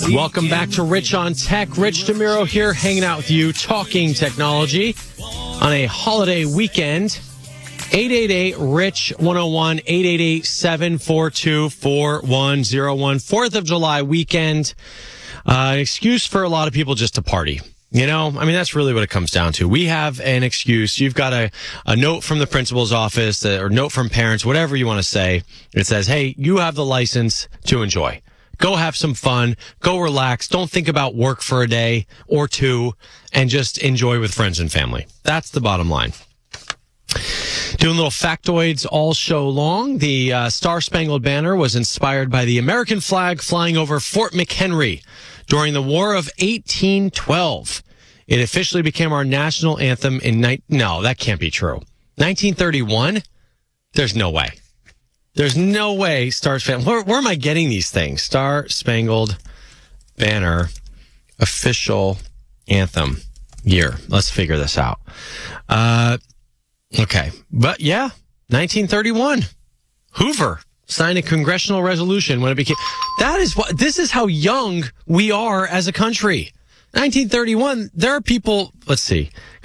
Welcome back to Rich on Tech. Rich DeMuro here, hanging out with you, talking technology on a holiday weekend. 888-RICH-101, 888-742-4101. 4th of July weekend. An excuse for a lot of people just to party. You know, I mean, that's really what it comes down to. We have an excuse. You've got a note from the principal's office or note from parents, whatever you want to say. It says, hey, you have the license to enjoy. Go have some fun. Go relax. Don't think about work for a day or two and just enjoy with friends and family. That's the bottom line. Doing little factoids all show long. The Star-Spangled Banner was inspired by the American flag flying over Fort McHenry during the War of 1812. It officially became our national anthem in No, that can't be true. 1931? There's no way. There's no way Star-Spangled... Where am I getting these things? Star-Spangled Banner official anthem year. Let's figure this out. Okay. But yeah, 1931. Hoover signed a congressional resolution when it became... This is how young we are as a country. 1931, there are people... Let's see.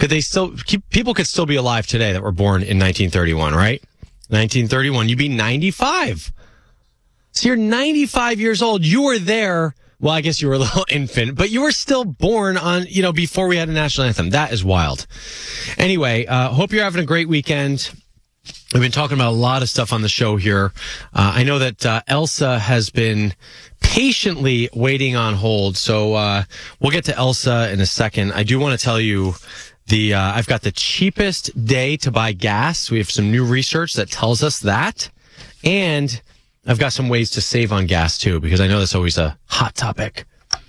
People could still be alive today that were born in 1931, right? 1931, you'd be 95. So you're 95 years old. You were there. Well, I guess you were a little infant, but you were still born on, before we had a national anthem. That is wild. Anyway, hope you're having a great weekend. We've been talking about a lot of stuff on the show here. I know that Elsa has been patiently waiting on hold, so we'll get to Elsa in a second. I do want to tell you I've got the cheapest day to buy gas. We have some new research that tells us that. And I've got some ways to save on gas, too, because I know that's always a hot topic.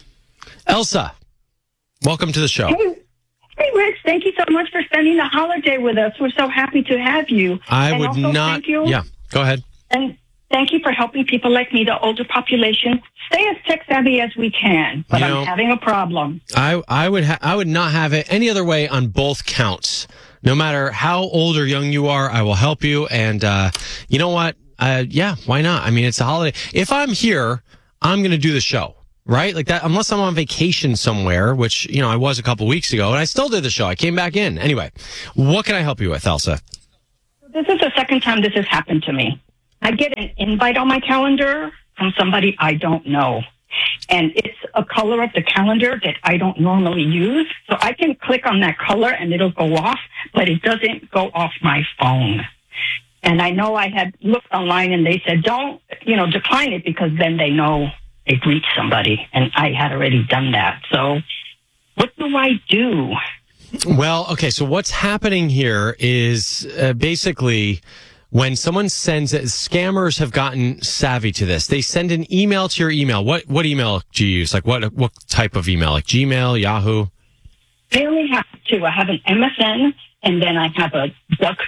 Elsa, welcome to the show. Hey, Rich, thank you so much for spending the holiday with us. We're so happy to have you. Thank you. Yeah, go ahead. And thank you for helping people like me, the older population, stay as tech savvy as we can. But I'm having a problem. I would not have it any other way on both counts. No matter how old or young you are, I will help you. And you know what? Yeah, why not? I mean, it's a holiday. If I'm here, I'm going to do the show, right? Like that, unless I'm on vacation somewhere, which, I was a couple weeks ago, and I still did the show. I came back in. Anyway, what can I help you with, Elsa? This is the second time this has happened to me. I get an invite on my calendar from somebody I don't know. And it's a color of the calendar that I don't normally use. So I can click on that color and it'll go off, but it doesn't go off my phone. And I know I had looked online and they said, don't, decline it because then they know they've reached somebody. And I had already done that. So what do I do? Well, okay. So what's happening here is basically when someone sends it, scammers have gotten savvy to this. They send an email to your email. What email do you use? Like what type of email? Like Gmail, Yahoo? I only have two. I have an MSN and then I have a duck,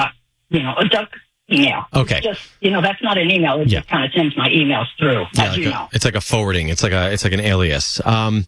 a duck email. Okay. It's just, that's not an email. It just kind of sends my emails through, as you know. It's like a forwarding. It's like an alias.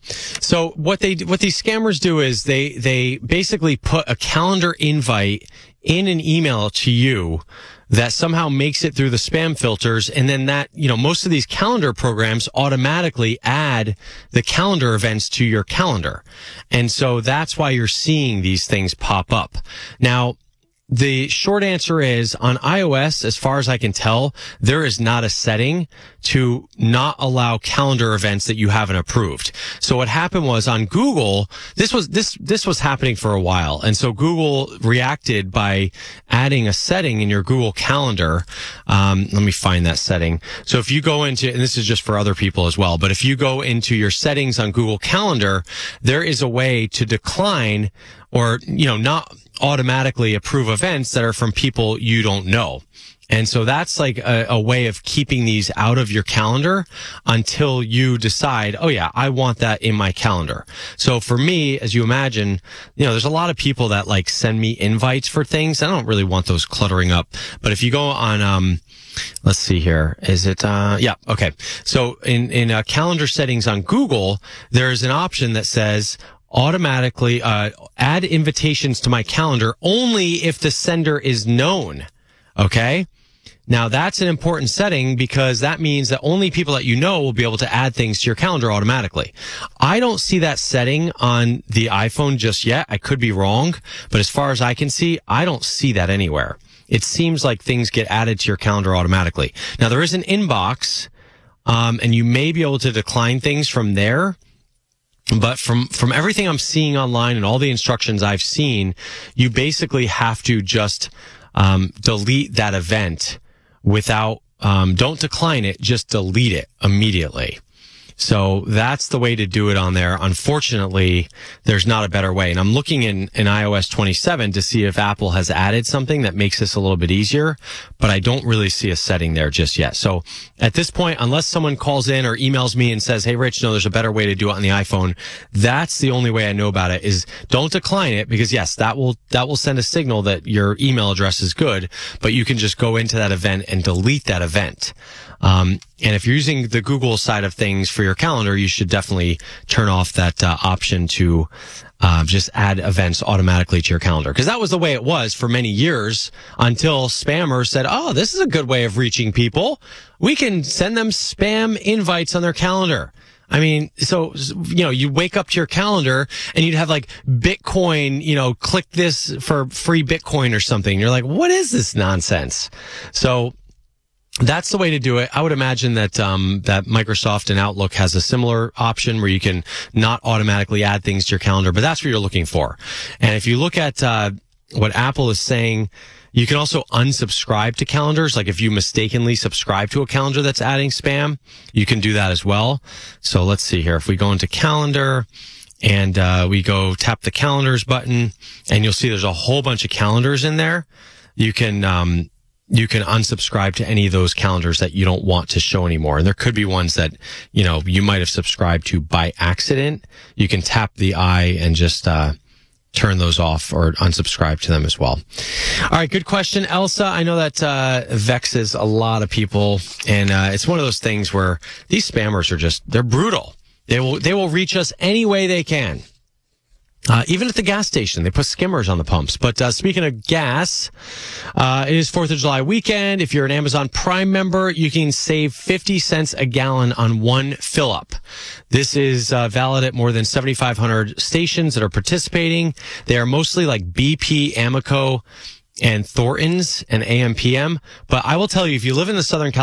So what these scammers do is they basically put a calendar invite in an email to you that somehow makes it through the spam filters. And then that, most of these calendar programs automatically add the calendar events to your calendar. And so that's why you're seeing these things pop up. Now, the short answer is on iOS, as far as I can tell, there is not a setting to not allow calendar events that you haven't approved. So what happened was on Google, this was happening for a while. And so Google reacted by adding a setting in your Google Calendar. Let me find that setting. So if you go into, and this is just for other people as well, but if you go into your settings on Google Calendar, there is a way to decline or, not automatically approve events that are from people you don't know. And so that's like a way of keeping these out of your calendar until you decide, oh yeah, I want that in my calendar. So for me, as you imagine, there's a lot of people that like send me invites for things. I don't really want those cluttering up. But if you go on, let's see here. Is it, yeah, okay. So in calendar settings on Google, there's an option that says, automatically add invitations to my calendar only if the sender is known. Okay? Now, that's an important setting because that means that only people that you know will be able to add things to your calendar automatically. I don't see that setting on the iPhone just yet. I could be wrong, but as far as I can see, I don't see that anywhere. It seems like things get added to your calendar automatically. Now, there is an inbox, and you may be able to decline things from there. But from everything I'm seeing online and all the instructions I've seen, you basically have to just delete that event without, don't decline it, just delete it immediately. So that's the way to do it on there. Unfortunately, there's not a better way. And I'm looking in iOS 27 to see if Apple has added something that makes this a little bit easier, but I don't really see a setting there just yet. So at this point, unless someone calls in or emails me and says, hey, Rich, no, there's a better way to do it on the iPhone, that's the only way I know about it is don't decline it because yes, that will send a signal that your email address is good, but you can just go into that event and delete that event. And if you're using the Google side of things for your calendar, you should definitely turn off that option to just add events automatically to your calendar. Because that was the way it was for many years until spammers said, oh, this is a good way of reaching people. We can send them spam invites on their calendar. I mean, so, you wake up to your calendar and you'd have like Bitcoin, click this for free Bitcoin or something. You're like, what is this nonsense? So, that's the way to do it. I would imagine that that Microsoft and Outlook has a similar option where you can not automatically add things to your calendar, but that's what you're looking for. And if you look at what Apple is saying, you can also unsubscribe to calendars. Like if you mistakenly subscribe to a calendar that's adding spam, you can do that as well. So let's see here. If we go into calendar and we go tap the calendars button, and you'll see there's a whole bunch of calendars in there. You can unsubscribe to any of those calendars that you don't want to show anymore. And there could be ones that, you might have subscribed to by accident. You can tap the eye and just, turn those off or unsubscribe to them as well. All right. Good question, Elsa. I know that, vexes a lot of people. And, it's one of those things where these spammers are they're brutal. They will reach us any way they can. Even at the gas station, they put skimmers on the pumps. But speaking of gas, it is 4th of July weekend. If you're an Amazon Prime member, you can save 50 cents a gallon on one fill-up. This is valid at more than 7,500 stations that are participating. They are mostly like BP, Amoco, and Thorntons and AMPM. But I will tell you, if you live in the Southern California